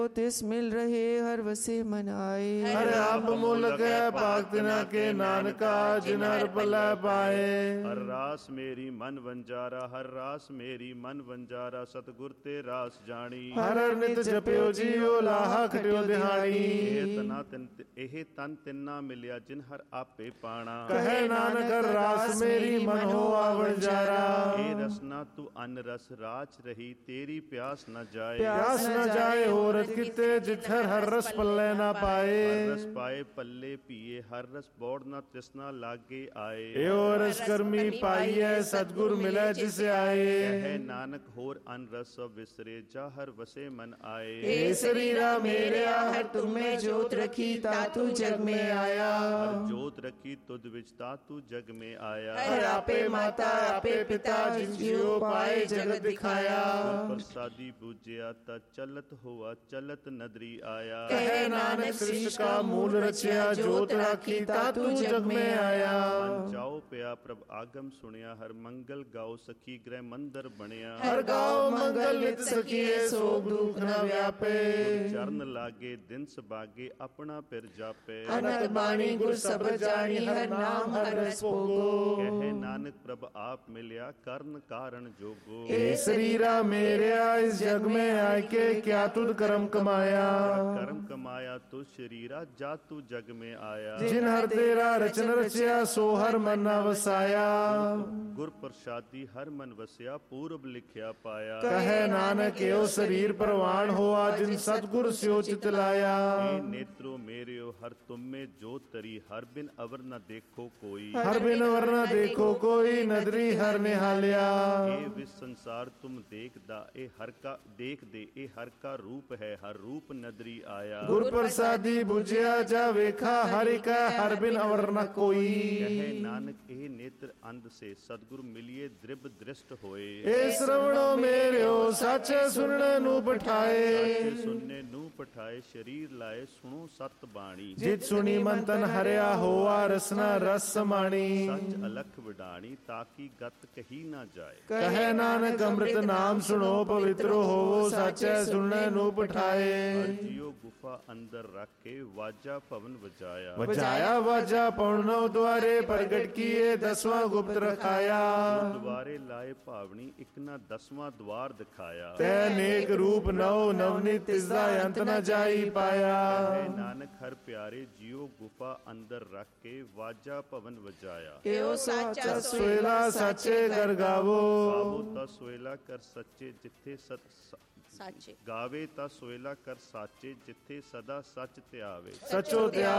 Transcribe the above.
तिस मिल रहे हर वसे मन आए। हर आप मुलक है पाक तिना के नानका जिन हर भला पाए। हर रास मेरी मन वंजारा, हर रास मेरी मन वंजारा, सतगुर ते रास जानी। हर हर नित जपियो जियो लाहा खटियो दिहाड़ी। ਇਹ ਤਨ ਤਿੰਨਾ ਮਿਲਿਆ ਜਿਨ ਹਰ ਆਪੇ ਪਾਣਾ। कहे नानक हर रास मेरी मन हो आवंजारा। ਇਹ ਰਸਨਾ ਤੂੰ ਅਨ ਰਸ ਰਾਚ ਰਹੀ, ਤੇਰੀ ਪਿਆਸ न जाए। प्यास न जाए होरत किते जिथर हर रस पल्ले ना पाए। हर रस पाए पल्ले पिए, हर रस बौड़ न तृष्णा लागे आए। यो रस कर्मी पाइए सतगुर मिले जिस आए। कहे नानक होर अन रस सब विसरे, जा हर वसे मन आए। हे शरीरा मेरे हर तुम्हें जोत रखी तातु जग में आया। हर जोत रखी तुद विच तातु जग में आया। हर आपे माता आपे पिता जिन जियो पाए जगत दिखाया। प्रसादी पूज्या ता चलत हुआ चलत नदरी आया। कहे नानक सृष्टि का मूल रचया जोत राखी तातु जग में आया। मन जाओ पिया प्रभ आगम सुनिया, हर मंगल गाओ सखी गृह मंदिर बनिया। हर गाओ मंगल नित सखिए सोग दुख न व्यापे। चरण लागे दिन सबागे अपना पिर जापे। अनहद बाणी गुर शब्द जानी हर नाम हर रस भोगो। कहे नानक प्रभ आप मिलिया कर्ण कारण जोगो। हे शरीरा मेरे इस जग में आके क्या तुद कर्म कमाया। कर्म कमाया तो शरीरा जा तू जग में आया। जिन हर तेरा रचन रचया सो हर मन वसाया। गुर प्रसादी हर मन वसया पूर्व लिखया पाया। कहे नानक यो शरीर परवान हुआ जिन सतगुर स्यो चित लाया। नेत्रो मेरे हर तुम में जो तरी, हर बिन अवर न देखो कोई। हर बिन अवर न देखो कोई नदरी हर निहालिया। विस संसार तुम देखदा ए हर का देख दे, ए हर का रूप है हर रूप नदरी आया। गुर प्रसादी बुझिया जा वेखा हरि का हर बिन अवर न कोई। कहे नानक ए नेत्र अंध से सतगुरु मिलिए दृढ़ दृष्ट होए। ए श्रवणो मेरे सच सुनने नु पठाए। सुनने नु पठाए शरीर लाए सुनो सत बाणी। जित सुनी मन तन हरिया होआ रसना रस समाणी। सच अलख विडाणी ताकि गत कही ना जाए। कहे नानक अमृत नाम सुनो पवित्र होवो सच्चे सुनने नु पठाए। जियो गुफा अंदर रख के वाजा पवन बजाया। बजाया वाजा पौनो द्वारे प्रगट किए 10वां गुप्त रखाया। द्वारे लाए भावनी एक ना 10वां द्वार दिखाया। तै नेक रूप नौ नवनीत तिसदा अंत न जाई पाया। नानक हर प्यारे जियो गुफा अंदर रख के वाजा पवन बजाया। यो साचा सोयला साचे कर गावो। गावो ता सोयला कर सच्चे जिथे साचे गावे ता सोयला कर साचे जिथे सदा सच त्यावे। सचो त्या